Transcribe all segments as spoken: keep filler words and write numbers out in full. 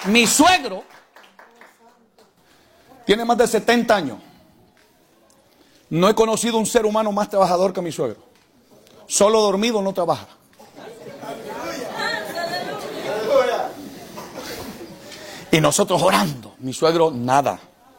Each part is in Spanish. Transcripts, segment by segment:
Mi suegro tiene más de setenta años. No he conocido un ser humano más trabajador que mi suegro. Solo dormido no trabaja. Y nosotros orando. Mi suegro nada.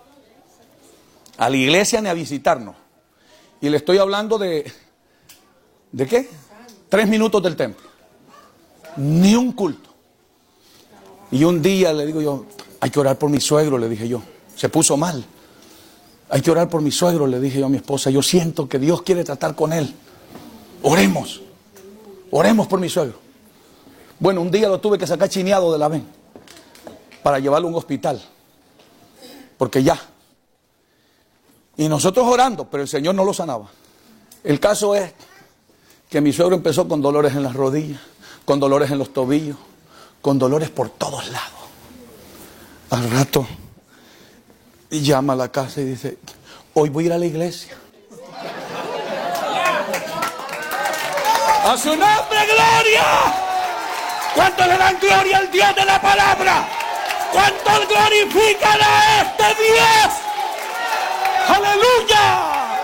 A la iglesia ni a visitarnos. Y le estoy hablando de... ¿De qué? Tres minutos del templo. Ni un culto. Y un día le digo yo, hay que orar por mi suegro, le dije yo. Se puso mal. Hay que orar por mi suegro, le dije yo a mi esposa. Yo siento que Dios quiere tratar con él. Oremos. Oremos por mi suegro. Bueno, un día lo tuve que sacar chineado de la ven para llevarlo a un hospital. Porque ya. Y nosotros orando, pero el Señor no lo sanaba. El caso es que mi suegro empezó con dolores en las rodillas, con dolores en los tobillos, con dolores por todos lados. Al rato llama a la casa y dice, hoy voy a ir a la iglesia. ¡A su nombre, gloria! ¿Cuántos le dan gloria al Dios de la palabra? ¿Cuántos glorifican a este Dios? ¡Aleluya!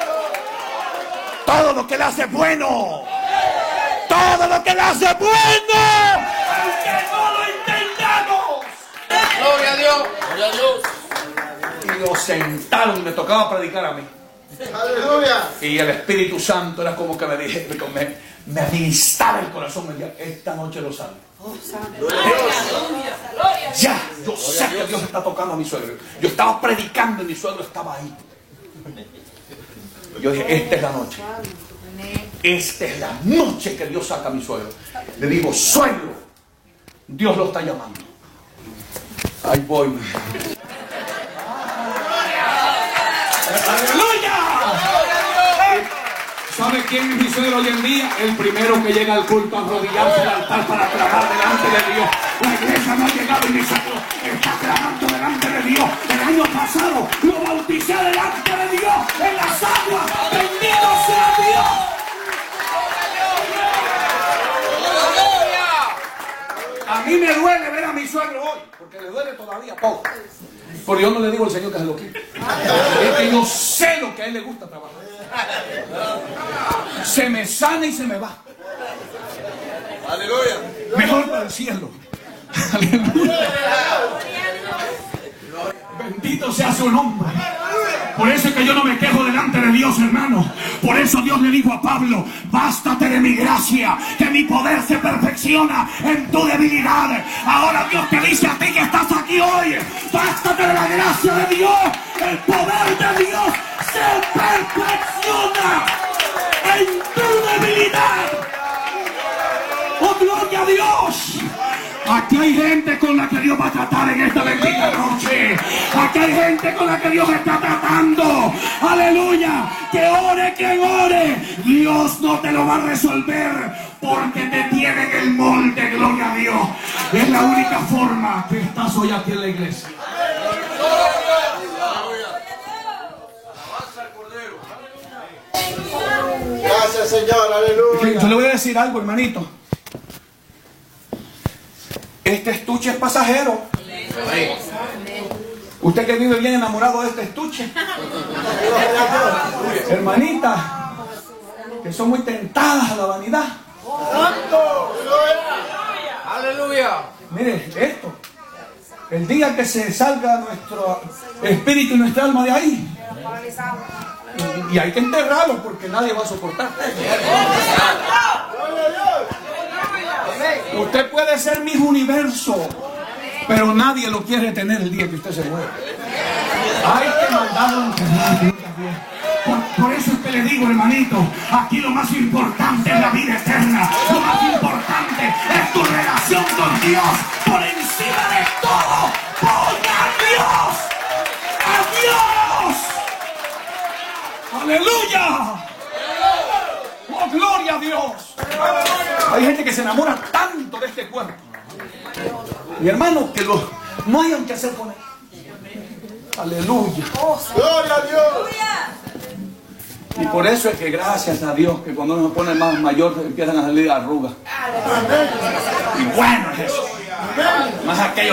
Todo lo que le hace bueno. Todo lo que le hace bueno. Aunque no lo entendamos. Gloria a Dios. Gloria a Dios. Y lo sentaron, me tocaba predicar a mí. Aleluya. Y el Espíritu Santo era como que me dije, me, me administraba el corazón. Me decía, esta noche lo salvo. Oh, ya, yo sé que Dios está tocando a mi suegro. Yo estaba predicando y mi suegro estaba ahí. Yo dije, esta es la noche. Esta es la noche que Dios saca a mi suegro. Le digo, suegro, Dios lo está llamando. Ahí voy. ¡Aleluya! ¿Sabe quién es mi suegro hoy en día? El primero que llega al culto a arrodillarse al altar para clamar delante de Dios. La iglesia no ha llegado y mi suegro está clamando delante de Dios. El año pasado lo bauticé delante de Dios en las aguas. ¡Bendito sea Dios! A mí me duele ver a mi suegro hoy, porque le duele todavía poco. Por Dios no le digo al Señor que se lo quite. Es que yo sé lo que a él le gusta trabajar. Se me sana y se me va. Aleluya. Mejor para el cielo. Aleluya. Bendito sea su nombre. Por eso es que yo no me quejo delante de Dios, hermano. Por eso Dios le dijo a Pablo, bástate de mi gracia, que mi poder se perfecciona en tu debilidad. Ahora Dios te dice a ti que estás aquí hoy, bástate de la gracia de Dios. El poder de Dios se perfecciona en tu debilidad. ¡Oh, gloria a Dios! Aquí hay gente con la que Dios va a tratar en esta bendita noche. Aquí hay gente con la que Dios está tratando. Aleluya. Que ore quien ore. Dios no te lo va a resolver porque te tiene en el molde. Gloria a Dios. Es la única forma que estás hoy aquí en la iglesia. Gracias, Señor. Aleluya. Yo le voy a decir algo, hermanito. Este estuche es pasajero. Usted que vive bien enamorado de este estuche. Hermanita, que son muy tentadas a la vanidad. Aleluya. Mire, esto. El día que se salga nuestro espíritu y nuestra alma de ahí. Y, y hay que enterrarlo porque nadie va a soportar. Usted puede ser mi universo, pero nadie lo quiere tener el día que usted se muere. Hay que mandarlo a enterrar. Por, por eso es que le digo, hermanito, aquí lo más importante es la vida eterna. Lo más importante es tu relación con Dios. Por encima de todo, pon a Dios. ¡A Dios! ¡Aleluya! ¡Oh, gloria a Dios! Hay gente que se enamora tanto de este cuerpo. Mi hermano, que lo, no hayan que hacer con él. Aleluya. Gloria a Dios. Y por eso es que gracias a Dios que cuando uno se pone más mayor empiezan a salir arrugas. Y bueno es eso. Más aquello